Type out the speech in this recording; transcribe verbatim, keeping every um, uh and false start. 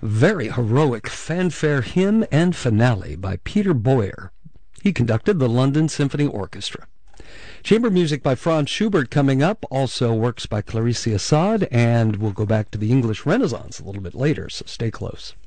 Very heroic fanfare hymn and finale by Peter Boyer. He conducted the London Symphony Orchestra. Chamber music by Franz Schubert coming up, also works by Clarice Assad, and we'll go back to the English Renaissance a little bit later, so stay close.